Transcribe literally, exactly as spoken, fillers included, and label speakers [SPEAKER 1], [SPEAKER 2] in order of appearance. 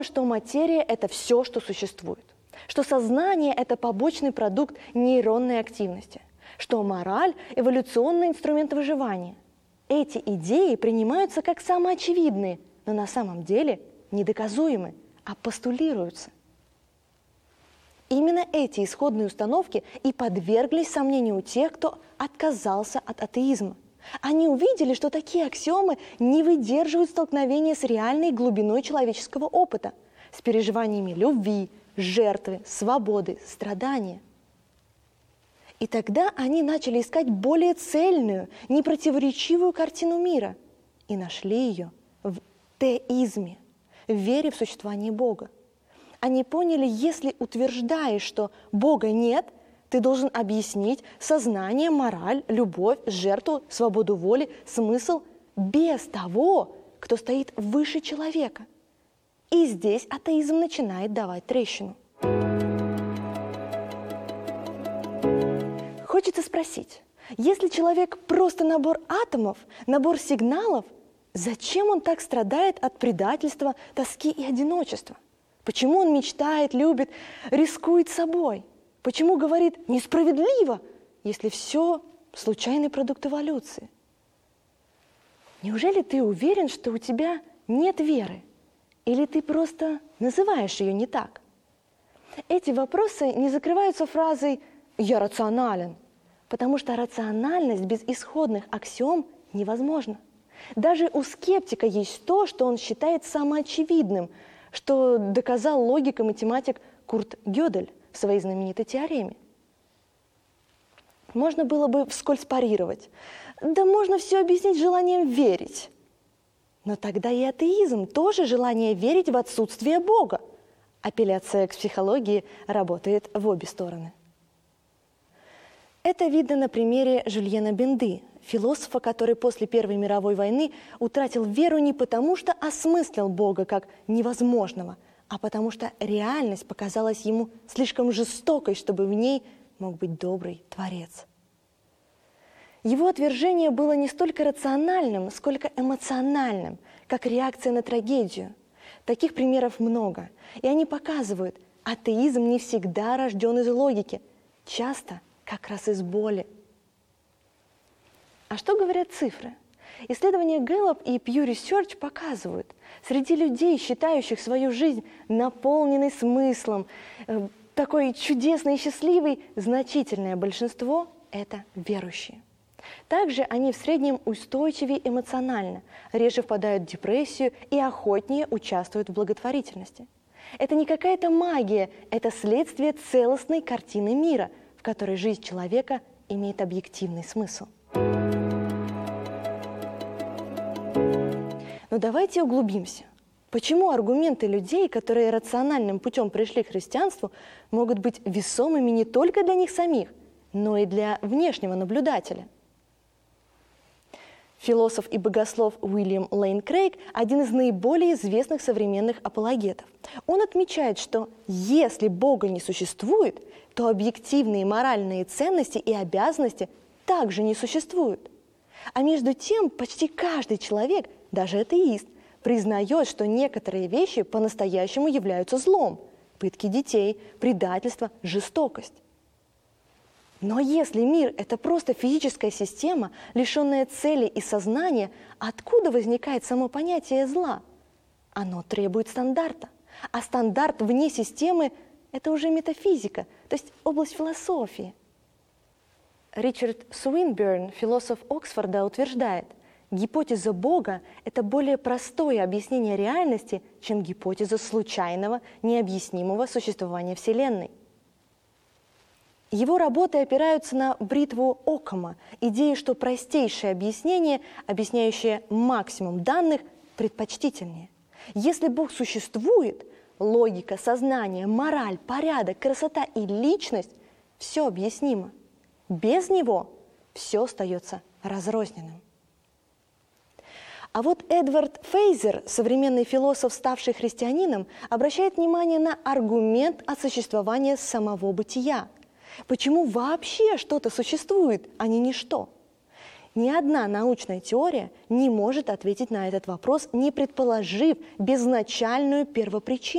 [SPEAKER 1] что материя – это все, что существует, что сознание – это побочный продукт нейронной активности, что мораль – эволюционный инструмент выживания. Эти идеи принимаются как самоочевидные, но на самом деле недоказуемы, а постулируются. Именно эти исходные установки и подверглись сомнению у тех, кто отказался от атеизма. Они увидели, что такие аксиомы не выдерживают столкновения с реальной глубиной человеческого опыта, с переживаниями любви, жертвы, свободы, страдания. И тогда они начали искать более цельную, непротиворечивую картину мира и нашли ее в теизме, в вере в существование Бога. Они поняли, если утверждаешь, что Бога нет, ты должен объяснить сознание, мораль, любовь, жертву, свободу воли, смысл без того, кто стоит выше человека. И здесь атеизм начинает давать трещину. Хочется спросить, если человек просто набор атомов, набор сигналов, зачем он так страдает от предательства, тоски и одиночества? Почему он мечтает, любит, рискует собой? Почему говорит «несправедливо», если все случайный продукт эволюции? Неужели ты уверен, что у тебя нет веры? Или ты просто называешь ее не так? Эти вопросы не закрываются фразой «я рационален», потому что рациональность без исходных аксиом невозможна. Даже у скептика есть то, что он считает самоочевидным, что доказал логик и математик Курт Гёдель в своей знаменитой теореме. Можно было бы вскользь парировать. Да можно все объяснить желанием верить. Но тогда и атеизм тоже желание верить в отсутствие Бога. Апелляция к психологии работает в обе стороны. Это видно на примере Жюльена Бенды, философа, который после Первой мировой войны утратил веру не потому, что осмыслил Бога как невозможного, а потому что реальность показалась ему слишком жестокой, чтобы в ней мог быть добрый Творец. Его отвержение было не столько рациональным, сколько эмоциональным, как реакция на трагедию. Таких примеров много, и они показывают, атеизм не всегда рожден из логики, часто как раз из боли. А что говорят цифры? Исследования Gallup и Pew Research показывают, среди людей, считающих свою жизнь наполненной смыслом, э, такой чудесной и счастливой, значительное большинство – это верующие. Также они в среднем устойчивее эмоционально, реже впадают в депрессию и охотнее участвуют в благотворительности. Это не какая-то магия, это следствие целостной картины мира, в которой жизнь человека имеет объективный смысл. Но давайте углубимся. Почему аргументы людей, которые рациональным путем пришли к христианству, могут быть весомыми не только для них самих, но и для внешнего наблюдателя? Философ и богослов Уильям Лейн Крейг – один из наиболее известных современных апологетов. Он отмечает, что если Бога не существует, то объективные моральные ценности и обязанности также не существуют. А между тем почти каждый человек, даже атеист, признает, что некоторые вещи по-настоящему являются злом – пытки детей, предательство, жестокость. Но если мир – это просто физическая система, лишенная цели и сознания, откуда возникает само понятие зла? Оно требует стандарта. А стандарт вне системы – это уже метафизика, то есть область философии. Ричард Суинберн, философ Оксфорда, утверждает, гипотеза Бога – это более простое объяснение реальности, чем гипотеза случайного, необъяснимого существования Вселенной. Его работы опираются на бритву Оккама, идею, что простейшее объяснение, объясняющее максимум данных, предпочтительнее. Если Бог существует, логика, сознание, мораль, порядок, красота и личность – все объяснимо. Без него все остается разрозненным. А вот Эдвард Фейзер, современный философ, ставший христианином, обращает внимание на аргумент от существования самого бытия. Почему вообще что-то существует, а не ничто? Ни одна научная теория не может ответить на этот вопрос, не предположив безначальную первопричину.